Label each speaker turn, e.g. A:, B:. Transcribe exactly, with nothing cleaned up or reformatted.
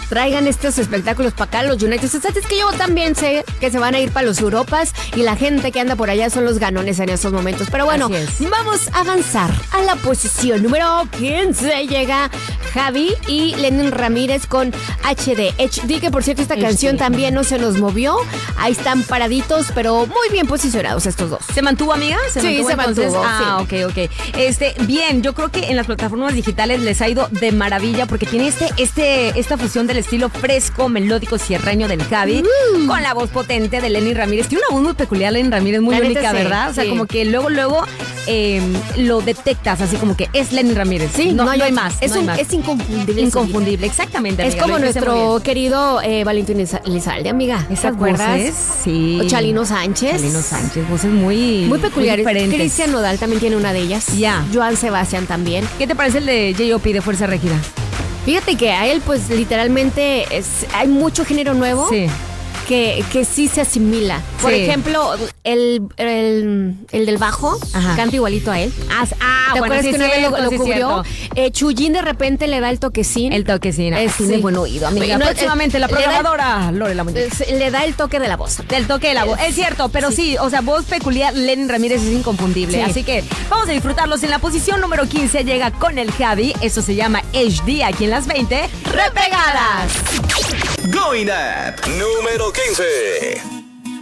A: traigan estos espectáculos para acá, los United States, que yo también sé que se van a ir para los Europas y la gente que anda por allá son los ganones en estos momentos. Pero bueno, vamos a avanzar a la posición número quince. Llega Javi y Lenin Ramírez con H D. H D, que por cierto esta H D. Canción también no se nos movió. Ahí están paraditos, pero muy bien posicionados estos dos.
B: ¿Se mantuvo, amiga? ¿Se
A: sí,
B: mantuvo,
A: se mantuvo.
B: Ah,
A: sí.
B: ok, ok. Este, bien, yo creo que en las plataformas digitales les ha ido de maravilla porque tiene este, este, esta fusión del estilo fresco, melódico, sierreño del Javi uh. con la voz potente de Lenin Ramírez. Tiene una voz muy peculiar, Lenin Ramírez, muy la única, sí, ¿verdad? O sea, sí. como que luego, luego eh, lo detectas, así como que es Lenin Ramírez.
A: Sí,
B: no,
A: no, hay,
B: no hay más.
A: Es,
B: no hay
A: un,
B: más.
A: es inconfundible.
B: Inconfundible, exactamente.
A: Es
B: amiga,
A: como nuestro querido eh, Valentín Elizalde, amiga.
B: ¿Te acuerdas?
A: Sí. O Chalino Sánchez.
B: Chalino Sánchez, voces muy,
A: muy peculiares.
B: Muy diferentes.
A: Cristian Nodal también tiene una de ellas.
B: Ya. Yeah.
A: Joan Sebastián también.
B: ¿Qué te parece el de J O P de Fuerza Régida?
A: Fíjate que a él, pues, literalmente es, hay mucho género nuevo.
B: Sí.
A: Que, que sí se asimila. Por
B: sí.
A: ejemplo, el, el, el del bajo
B: Ajá.
A: canta igualito a él.
B: Ah, ah
A: ¿Te
B: bueno,
A: acuerdas
B: sí,
A: que una vez
B: cierto,
A: lo, lo
B: sí,
A: cubrió? Eh, Chuyín de repente le da el toquecín.
B: El toquecín.
A: Es
B: sí. de buen oído, amiga.
A: No,
B: próximamente
A: el,
B: la programadora
A: le
B: Lore la muñeca.
A: Le da el toque de la voz.
B: Del toque de la voz. Es cierto, pero sí, sí o sea, voz peculiar, Lenin Ramírez es inconfundible. Sí. Así que vamos a disfrutarlos. En la posición número quince llega con el Javi. Eso se llama H D aquí en las veinte. ¡Repegadas!
C: Going Up, número quince.